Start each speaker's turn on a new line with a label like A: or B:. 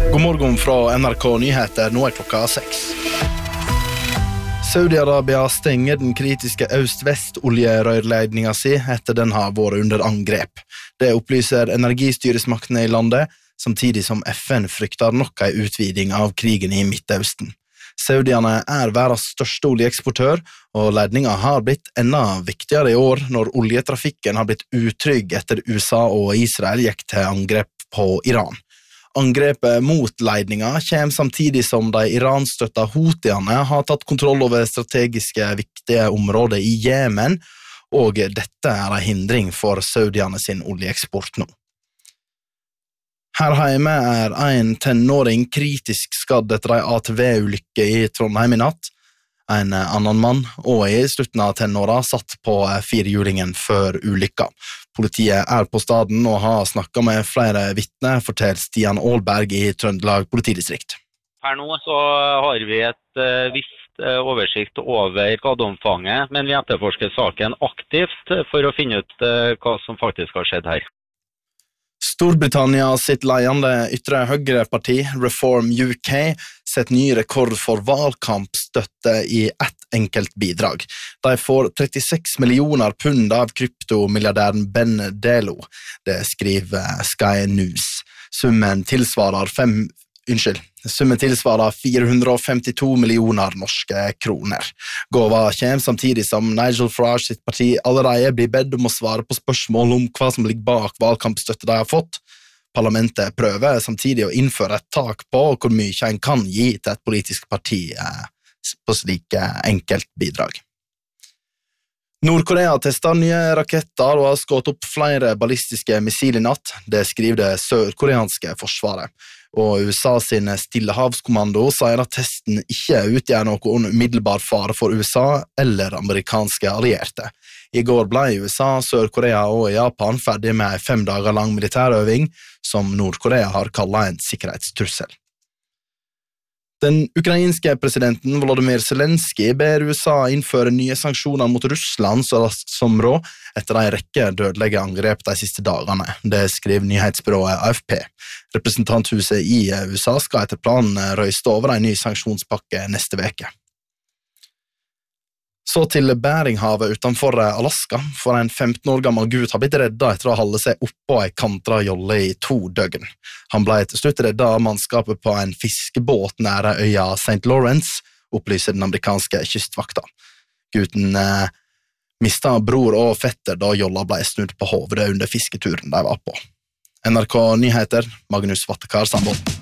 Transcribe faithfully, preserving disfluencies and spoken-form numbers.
A: God morgen fra N R K Nyheter, nå er klokka seks. Saudi-Arabia stenger den kritiske øst-vest-oljerørledninga si etter den har vært under angrep. Det opplyser energistyresmaktene i landet, samtidig som F N frykter nok en utviding av krigen i Midtøsten. Saudiene er verdens største oljeeksportør, og ledninga har blitt enda viktigere i år når oljetrafikken har blitt utrygg etter U S A og Israel gikk til angrep på Iran. Angrepet mot ledninga kommer samtidig som de Iran-støtta Houthiene har tatt kontroll over strategiske viktige områder i Jemen, og dette er en hindring for Saudiene sin oljeeksport nå. Her hjemme er en tenåring kritisk skadd etter en A T V-ulykke i Trondheim i natt. En annen mann, og i slutten av tenåra, satt på firehjulingen før ulykka. Politiet er på staden og har snakket med flere vitner, forteller Stian Aalberg i Trøndelag politidistrikt.
B: Her nå så har vi et uh, visst uh, oversikt over skadeomfanget, men vi etterforsker saken aktivt for å finne ut uh, hva som faktisk har skjedd her.
A: Storbritannia sitt ledende ytre høyreparti, Reform U K, setter ny rekord for valgkampstøtte i ett enkelt bidrag. De får trettiseks millioner pund av kryptomilliardæren Ben Delo. Det skriver Sky News. Summen tilsvarer fem Unnskyld, summen tilsvarer fire hundre femtito millioner norske kroner. Gåva kommer samtidig som Nigel Farage sitt parti allerede blir bedt om å svare på spørsmål om hva som ligger bak valgkampstøtte de har fått. Parlamentet prøver samtidig å innføre et tak på hvor mye en kan gi til et politisk parti på slike enkeltbidrag. Nord-Korea testar nye raketter og har skutt opp flere ballistiske missil i natt. Det skriver det sørkoreanske forsvaret. Og U S A sin Stillehavskommando sier at testen ikke utgjør noen umiddelbar fare for U S A eller amerikanske allierte. I går ble U S A, Sør-Korea og Japan ferdig med en fem dager lang militærøving som Nord-Korea har kallet en sikkerhetstrussel. Den ukrainske presidenten Volodymyr Zelensky ber U S A innføre nye sanksjoner mot Russland så raskt som råd etter en rekke dødelige angrep de siste dagene. Det skriver nyhetsbyrået A F P. Representanthuset i U S A skal etter planen røyste over en ny sanksjonspakke neste veke. Så til Beringhavet utenfor Alaska, for en femten år gammel gutt har blitt reddet etter å holde seg oppå en kantra jolle i to døgn. Han ble til slutt reddet av mannskapet på en fiskebåt nære øya Saint Lawrence, opplyser den amerikanske kystvakta. Gutten eh, mistet bror og fetter da jolla ble snudd på hovedet under fisketuren de var på. N R K Nyheter, Magnus Vattekar Sandvold.